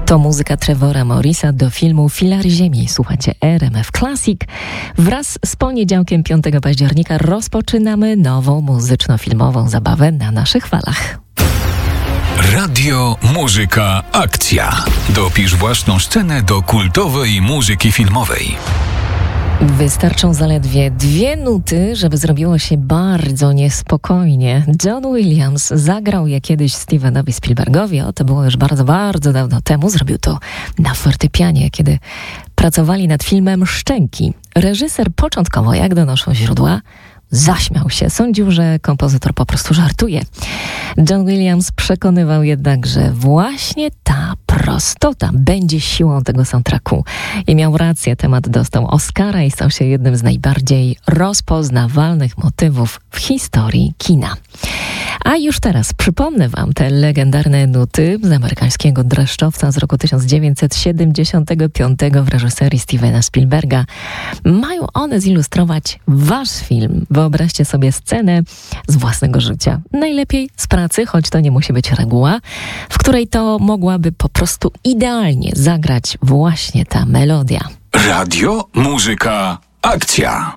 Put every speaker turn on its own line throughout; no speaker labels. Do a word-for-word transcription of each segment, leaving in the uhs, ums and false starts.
To muzyka Trevora Morrisa do filmu Filary Ziemi. Słuchacie R M F Classic. Wraz z poniedziałkiem piątego października rozpoczynamy nową muzyczno-filmową zabawę na naszych falach.
Radio, muzyka, akcja. Dopisz własną scenę do kultowej muzyki filmowej.
Wystarczą zaledwie dwie nuty, żeby zrobiło się bardzo niespokojnie. John Williams zagrał je kiedyś Stevenowi Spielbergowi, o to było już bardzo, bardzo dawno temu. Zrobił to na fortepianie, kiedy pracowali nad filmem Szczęki. Reżyser początkowo, jak donoszą źródła, zaśmiał się. Sądził, że kompozytor po prostu żartuje. John Williams przekonywał jednak, że właśnie ta prostota będzie siłą tego soundtracku. I miał rację, temat dostał Oscara i stał się jednym z najbardziej rozpoznawalnych motywów w historii kina. A już teraz przypomnę wam te legendarne nuty z amerykańskiego dreszczowca z roku tysiąc dziewięćset siedemdziesiątego piątego w reżyserii Stevena Spielberga. Mają one zilustrować wasz film. Wyobraźcie sobie scenę z własnego życia. Najlepiej z pracy, choć to nie musi być reguła, w której to mogłaby po prostu idealnie zagrać właśnie ta melodia.
Radio, muzyka, akcja.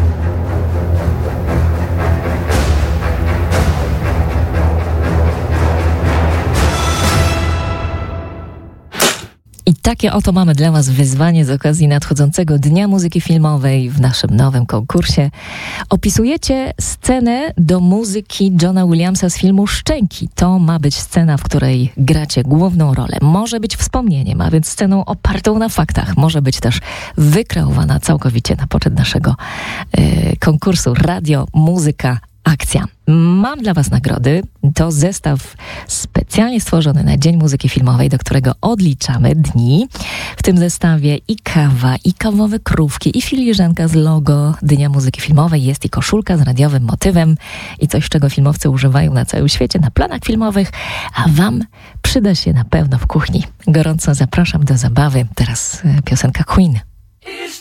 I takie oto mamy dla was wyzwanie z okazji nadchodzącego Dnia Muzyki Filmowej w naszym nowym konkursie. Opisujecie scenę do muzyki Johna Williamsa z filmu Szczęki. To ma być scena, w której gracie główną rolę. Może być wspomnieniem, a więc sceną opartą na faktach. Może być też wykreowana całkowicie na poczet naszego yy, konkursu Radio, Muzyka, Akcja. Mam dla was nagrody. To zestaw specjalnie stworzony na Dzień Muzyki Filmowej, do którego odliczamy dni. W tym zestawie i kawa, i kawowe krówki, i filiżanka z logo Dnia Muzyki Filmowej. Jest i koszulka z radiowym motywem i coś, czego filmowcy używają na całym świecie, na planach filmowych, a wam przyda się na pewno w kuchni. Gorąco zapraszam do zabawy. Teraz piosenka Queen.